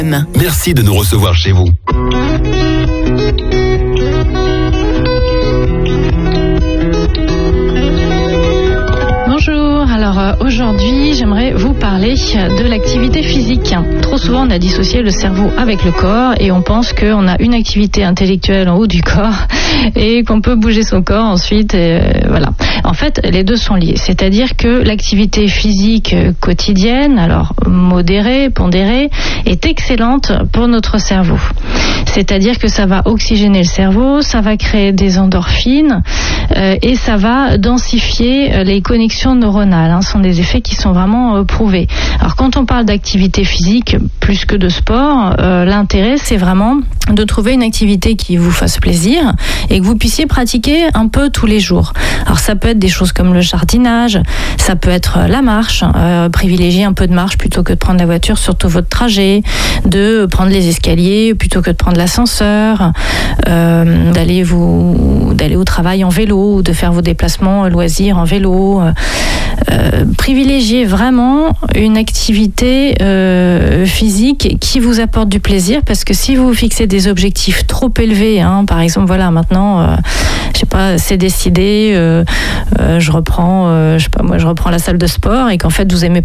Merci de nous recevoir chez vous. Bonjour, alors aujourd'hui j'aimerais vous parler de l'activité physique. Trop souvent on a dissocié le cerveau avec le corps et on pense qu'on a une activité intellectuelle en haut du corps et qu'on peut bouger son corps ensuite. Voilà. En fait les deux sont liés, c'est-à-dire que l'activité physique quotidienne, alors modérée, pondérée, est excellente pour notre cerveau. C'est-à-dire que ça va oxygéner le cerveau, ça va créer des endorphines et ça va densifier les connexions neuronales. Ce sont des effets qui sont vraiment prouvés. Alors quand on parle d'activité physique plus que de sport, l'intérêt c'est vraiment de trouver une activité qui vous fasse plaisir et que vous puissiez pratiquer un peu tous les jours. Alors ça peut être des choses comme le jardinage, ça peut être la marche, privilégier un peu de marche plutôt que de prendre la voiture sur tout votre trajet, de prendre les escaliers plutôt que de prendre l'ascenseur, d'aller au travail en vélo ou de faire vos déplacements loisirs en vélo. Privilégiez vraiment une activité physique qui vous apporte du plaisir, parce que si vous vous fixez des objectifs trop élevés, par exemple voilà maintenant je sais pas, c'est décidé, je reprends la salle de sport et qu'en fait vous aimez